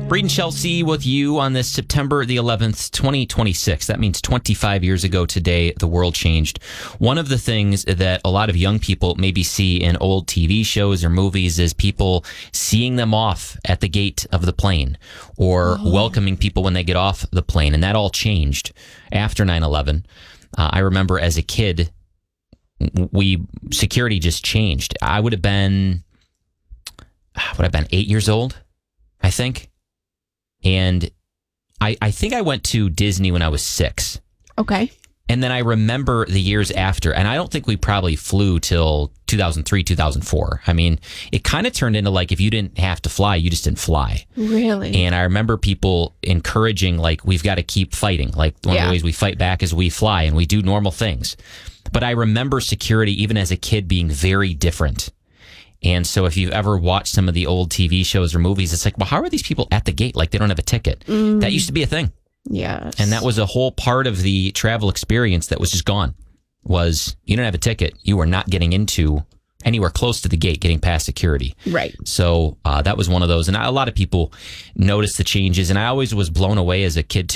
Breed and Chelsea with you on this September the 11th, 2026. That means 25 years ago today, the world changed. One of the things that a lot of young people maybe see in old TV shows or movies is people seeing them off at the gate of the plane or welcoming people when they get off the plane. And that all changed after 9/11. I remember as a kid, security just changed. I would have been 8 years old, I think. And I think I went to Disney when I was 6. Okay. And then I remember the years after, and I don't think we probably flew till 2003, 2004. I mean, it kind of turned into like if you didn't have to fly, you just didn't fly. Really? And I remember people encouraging, like, we've got to keep fighting. Like, one of the ways we fight back is we fly and we do normal things. But I remember security, even as a kid, being very different. And so if you've ever watched some of the old TV shows or movies, it's like, well, how are these people at the gate? Like, they don't have a ticket. That used to be a thing. Yes. And that was a whole part of the travel experience that was just gone. Was you don't have a ticket, you were not getting into anywhere close to the gate, getting past security. Right. So that was one of those. And a lot of people noticed the changes. And I always was blown away as a kid,